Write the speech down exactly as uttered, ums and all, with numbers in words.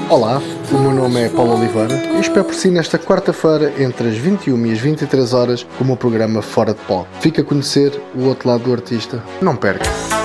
Olá, o meu nome é Paulo Oliveira e espero por si nesta quarta-feira entre as vinte e uma e as vinte e três horas com o meu programa Fora de Palco. Fica a conhecer o outro lado do artista. Não perca!